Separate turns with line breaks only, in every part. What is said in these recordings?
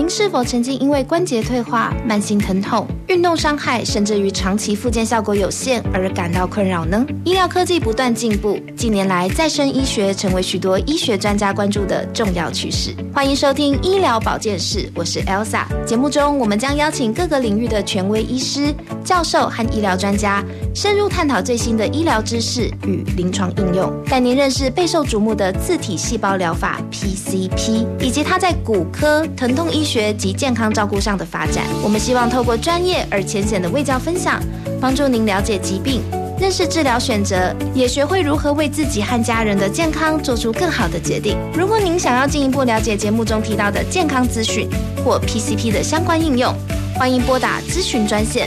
您是否曾经因为关节退化、慢性疼痛、运动伤害，甚至于长期复健效果有限而感到困扰呢？医疗科技不断进步，近年来再生医学成为许多医学专家关注的重要趋势。欢迎收听医疗保健室，我是 Elsa。节目中我们将邀请各个领域的权威医师、教授和医疗专家，深入探讨最新的医疗知识与临床应用，带您认识备受瞩目的自体细胞疗法 PCP， 以及它在骨科、疼痛医学及健康照顾上的发展。我们希望透过专业而浅显的卫教分享，帮助您了解疾病，认识治疗选择，也学会如何为自己和家人的健康做出更好的决定。如果您想要进一步了解节目中提到的健康资讯或 PCP 的相关应用，欢迎拨打咨询专线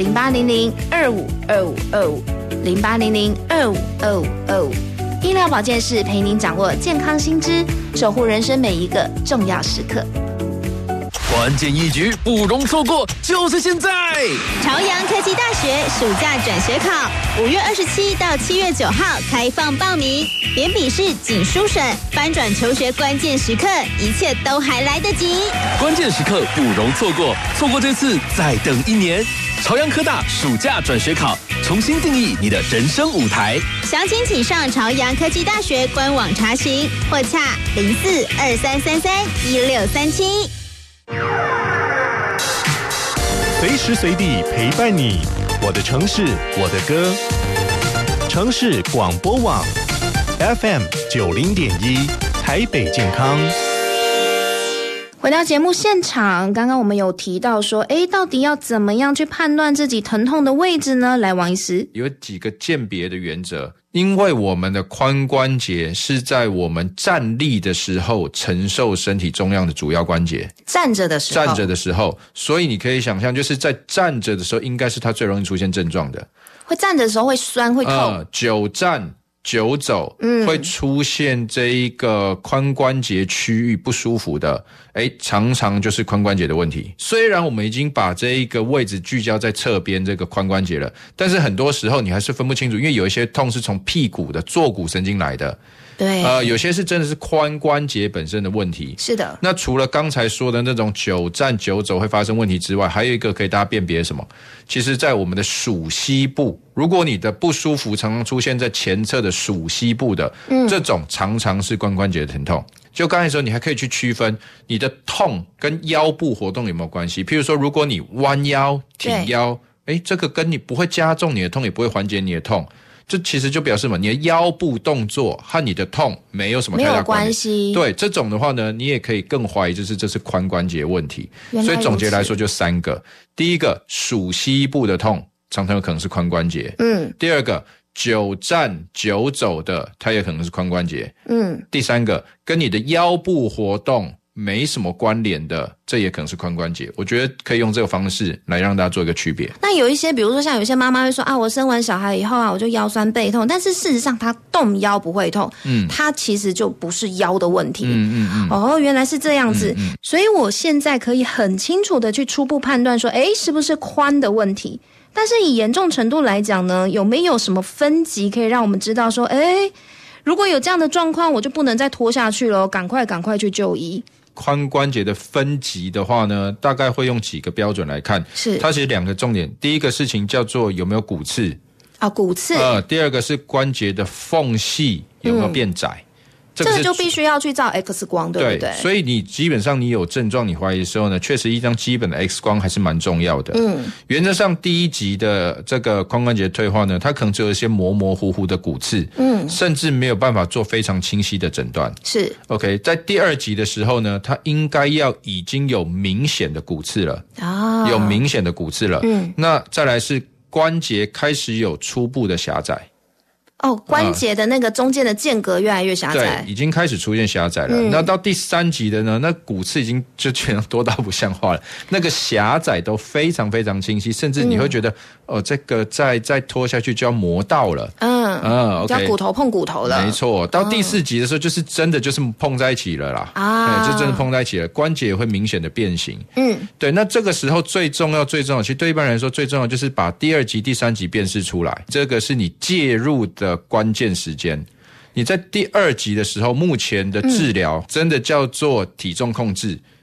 0800-2525250800-252525。医疗保健室陪您掌握健康新知，守护人生每一个重要时刻。
关键一局不容错过，就是现在！
朝阳科技大学暑假转学考，5月27到7月9号开放报名，连笔试、仅书审、翻转求学关键时刻，一切都还来得及。
关键时刻不容错过，错过这次再等1年。朝阳科大暑假转学考，重新定义你的人生舞台。
详情请上朝阳科技大学官网查询，或洽0423331637。
随时随地陪伴你，我的城市，我的歌。城市广播网 FM 90.1，台北健康。
回到节目现场，刚刚我们有提到说，到底要怎么样去判断自己疼痛的位置呢？来，王医师，
有几个鉴别的原则。因为我们的髋关节是在我们站立的时候承受身体重量的主要关节，
站着的时候，
所以你可以想象，就是在站着的时候，应该是它最容易出现症状的。
会站着的时候会酸会痛，
久站久走，会出现这一个髋关节区域不舒服的，常常就是髋关节的问题。虽然我们已经把这一个位置聚焦在侧边这个髋关节了，但是很多时候你还是分不清楚，因为有一些痛是从屁股的坐骨神经来的。
对，
有些是真的是髋关节本身的问题。
是的。
那除了刚才说的那种久站久走会发生问题之外，还有一个可以大家辨别什么？其实在我们的属膝部，如果你的不舒服常常出现在前侧的属膝部的，这种常常是髋关节的疼痛。就刚才说，你还可以去区分你的痛跟腰部活动有没有关系。譬如说，如果你弯腰、挺腰，这个跟你不会加重你的痛，也不会缓解你的痛。这其实就表示嘛，你的腰部动作和你的痛没有什么太大关系。对，这种的话呢，你也可以更怀疑这是髋关节问题。所以总结来说就3个。第一个，属膝部的痛常常有可能是髋关节。第二个，久站久走的，它也可能是髋关节。第三个，跟你的腰部活动没什么关联的，这也可能是髋关节。我觉得可以用这个方式来让大家做一个区别。
那有一些，比如说像有一些妈妈会说啊，我生完小孩以后啊，我就腰酸背痛，但是事实上她动腰不会痛，她其实就不是腰的问题。原来是这样子。所以我现在可以很清楚的去初步判断说，是不是髋的问题？但是以严重程度来讲呢，有没有什么分级可以让我们知道说，如果有这样的状况，我就不能再拖下去了，赶快去就医。
髋关节的分级的话呢，大概会用几个标准来看。
是，
它其实2个重点。第一个事情叫做有没有骨刺
骨刺。
第二个是关节的缝隙有没有变窄。
这个就必须要去照 X 光，对不对？
所以你基本上你有症状你怀疑的时候呢，确实一张基本的 X 光还是蛮重要的。原则上第1级的这个髋关节退化呢，它可能只有一些模模糊糊的骨刺，甚至没有办法做非常清晰的诊断。
是
OK， 在第2级的时候呢，它应该要已经有明显的骨刺了。有明显的骨刺了。那再来是关节开始有初步的狭窄。
关节的那个中间的间隔越来越狭窄，
对，已经开始出现狭窄了。那到第3级的呢，那骨刺已经就全多到不像话了，那个狭窄都非常非常清晰，甚至你会觉得这个再拖下去就要磨到了。
叫骨头碰骨头了。
没错，到第4级的时候，就是真的就是碰在一起了啦。就真的碰在一起了，关节也会明显的变形。对，那这个时候最重要，其实对一般人来说最重要就是把第2级、第3级辨识出来，这个是你介入的关键时间。你在第2级的时候，目前的治疗真的叫做体重控制，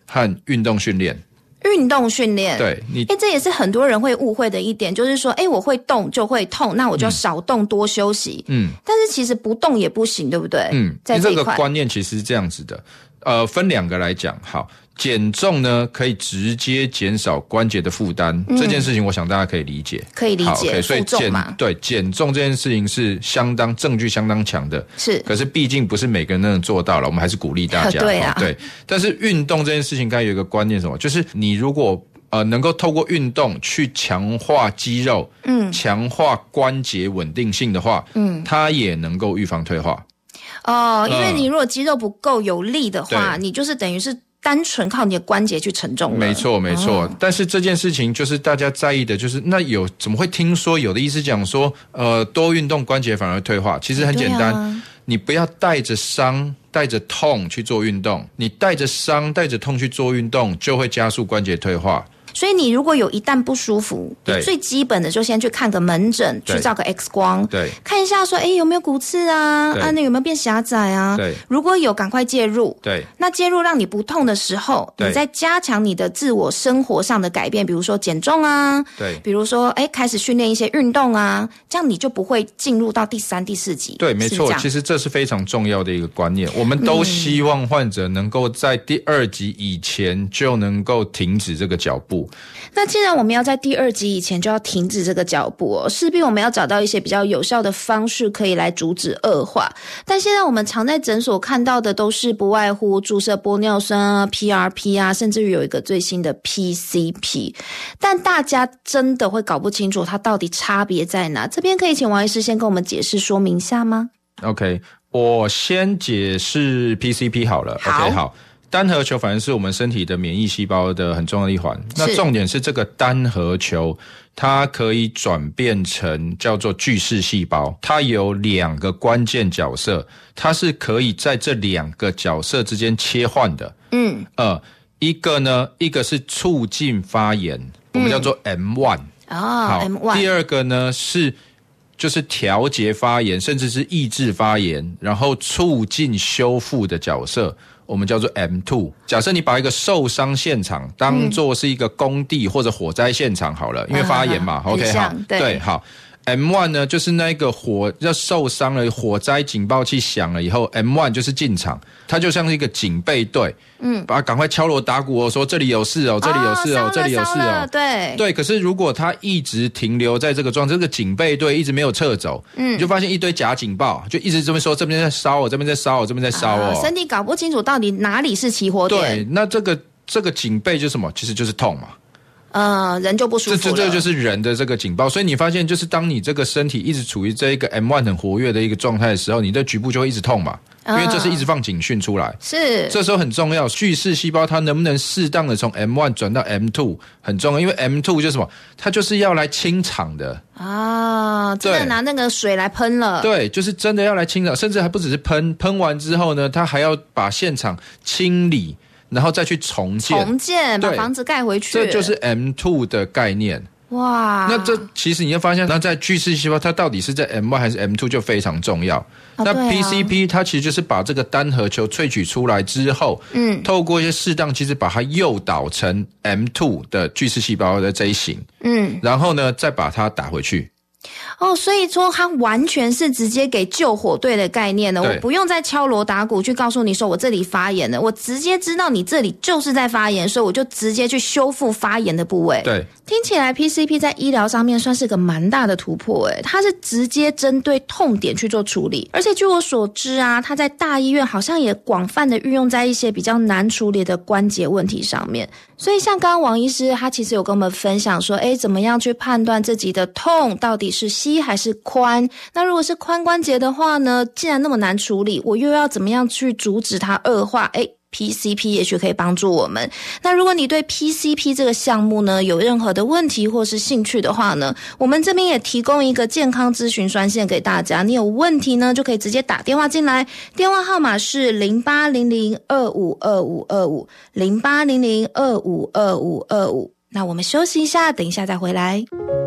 和运动训练。
运动训练，
对你，
这也是很多人会误会的一点，就是说，我会动就会痛，那我就少动多休息。但是其实不动也不行，对不对？在这一块，
这个观念其实是这样子的。分两个来讲，好。减重呢，可以直接减少关节的负担，这件事情我想大家可以理解。
可以理解，
所以减重这件事情是证据相当强的。
是，
可是毕竟不是每个人都能做到了，我们还是鼓励大家。
对啊，
对。但是运动这件事情，该有一个观念是什么？就是你如果能够透过运动去强化肌肉，强化关节稳定性的话，它也能够预防退化。
因为你如果肌肉不够有力的话，你就是等于是单纯靠你的关节去承重了。
没错。但是这件事情就是大家在意的，就是那怎么会听说有的医师讲说，多运动关节反而退化？其实很简单，你不要带着伤、带着痛去做运动，你带着伤、带着痛去做运动，就会加速关节退化。
所以你如果一旦不舒服，最基本的就先去看个门诊，去照个 X 光，看一下说有没有骨刺啊，那有没有变狭窄啊？如果有，赶快介入。那介入让你不痛的时候，你再加强你的自我生活上的改变，比如说减重啊，比如说开始训练一些运动啊，这样你就不会进入到第3、第4级。
对，没错，其实这是非常重要的一个观念。我们都希望患者能够在第2级以前就能够停止这个脚步。
那既然我们要在第2级以前就要停止这个脚步势必我们要找到一些比较有效的方式可以来阻止恶化。但现在我们常在诊所看到的都是不外乎注射玻尿酸啊、PRP 啊，甚至于有一个最新的 PCP， 但大家真的会搞不清楚它到底差别在哪。这边可以请王医师先跟我们解释说明一下吗？
OK， 我先解释 PCP 好了。 OK， 好。单核球反正是我们身体的免疫细胞的很重要的一环。那重点是这个单核球，它可以转变成叫做巨噬细胞。它有2个关键角色，它是可以在这2个角色之间切换的。一个是促进发炎，我们叫做 M1。好
M1。
第2个呢就是调节发炎，甚至是抑制发炎，然后促进修复的角色，我们叫做 M2。 假设你把一个受伤现场当作是一个工地或者火灾现场好了，因为发炎嘛。OK， 好，对，好。M1 呢，就是那个要受伤了，火灾警报器响了以后 ，M1 就是进场，它就像是一个警备队，把它赶快敲锣打鼓说这里有事哦，这里有事哦，这里有事哦，对。可是如果它一直停留在这个状态，这个警备队一直没有撤走，你就发现一堆假警报，就一直这么说这边在烧哦，这边在烧哦，这边在烧哦，
身体搞不清楚到底哪里是起火点。
对，那这个警备就是什么？其实就是痛嘛。
人就不舒服了。
这就是人的这个警报。所以你发现，就是当你这个身体一直处于这一个 M1 很活跃的一个状态的时候，你的局部就会一直痛嘛。因为这是一直放警讯出来。
是。这
时候很重要，巨噬细胞它能不能适当的从 M1 转到 M2 很重要，因为 M2 就是什么？它就是要来清场的。
真的拿那个水来喷了。
对，就是真的要来清场，甚至还不只是喷完之后呢，它还要把现场清理。然后再去重建，
把房子盖回去，
这就是 M2 的概念。
哇，
那这其实你会发现，那在巨噬细胞它到底是在 M1 还是 M2 就非常重要。那 PCP 它其实就是把这个单核球萃取出来之后，透过一些适当机制把它诱导成 M2 的巨噬细胞的这一型，然后呢再把它打回去。
所以说它完全是直接给救火队的概念呢，我不用再敲锣打鼓去告诉你说我这里发炎了，我直接知道你这里就是在发炎，所以我就直接去修复发炎的部位。
对，
听起来 PCP 在医疗上面算是个蛮大的突破它是直接针对痛点去做处理，而且据我所知它在大医院好像也广泛的运用在一些比较难处理的关节问题上面。所以像刚刚王医师他其实有跟我们分享说怎么样去判断自己的痛到底是膝还是髋。那如果是髋关节的话呢，既然那么难处理，我又要怎么样去阻止它恶化PCP 也许可以帮助我们。那如果你对 PCP 这个项目呢有任何的问题或是兴趣的话呢，我们这边也提供一个健康咨询专线给大家，你有问题呢就可以直接打电话进来，电话号码是0800252525 0800252525。那我们休息一下，等一下再回来。